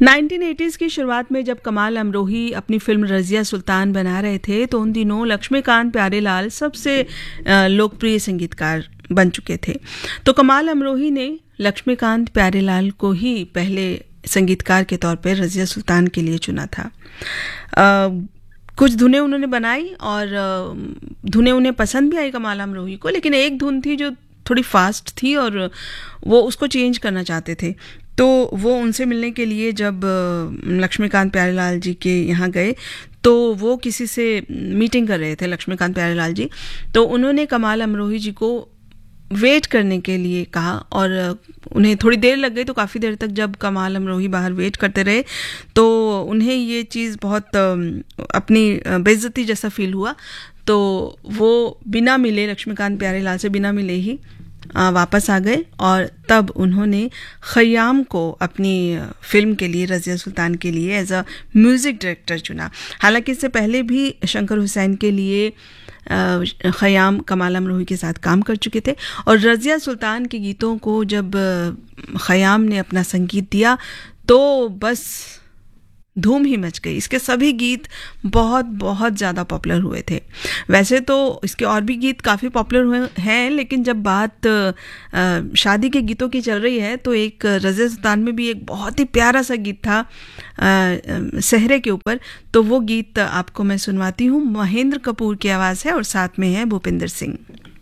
1980s की शुरुआत में जब कमाल अमरोही अपनी फिल्म रज़िया सुल्तान बना रहे थे तो उन दिनों लक्ष्मीकांत प्यारेलाल सबसे लोकप्रिय संगीतकार बन चुके थे। तो कमाल अमरोही ने लक्ष्मीकांत प्यारेलाल को ही पहले संगीतकार के तौर पर रज़िया सुल्तान के लिए चुना था। कुछ धुनें उन्होंने बनाई और धुनें उन्हें पसंद भी आई कमाल अमरोही को, लेकिन एक धुन थी जो थोड़ी फास्ट थी और वो उसको चेंज करना चाहते थे। तो वो उनसे मिलने के लिए जब लक्ष्मीकांत प्यारेलाल जी के यहाँ गए तो वो किसी से मीटिंग कर रहे थे लक्ष्मीकांत प्यारेलाल जी। तो उन्होंने कमाल अमरोही जी को वेट करने के लिए कहा और उन्हें थोड़ी देर लग गई। तो काफ़ी देर तक जब कमाल अमरोही बाहर वेट करते रहे तो उन्हें ये चीज़ बहुत अपनी बेइज्जती जैसा फील हुआ। तो वो बिना मिले, लक्ष्मीकांत प्यारेलाल से बिना मिले ही वापस आ गए और तब उन्होंने खयाम को अपनी फिल्म के लिए, रज़िया सुल्तान के लिए एज अ म्यूज़िक डायरेक्टर चुना। हालांकि इससे पहले भी शंकर हुसैन के लिए खयाम कमाल अमरोही के साथ काम कर चुके थे और रज़िया सुल्तान के गीतों को जब खयाम ने अपना संगीत दिया तो बस धूम ही मच गई। इसके सभी गीत बहुत बहुत ज़्यादा पॉपुलर हुए थे। वैसे तो इसके और भी गीत काफ़ी पॉपुलर हुए हैं, लेकिन जब बात शादी के गीतों की चल रही है तो एक रज़िया सुल्तान में भी एक बहुत ही प्यारा सा गीत था सहरे के ऊपर। तो वो गीत आपको मैं सुनवाती हूँ। महेंद्र कपूर की आवाज़ है और साथ में है भूपिंदर सिंह।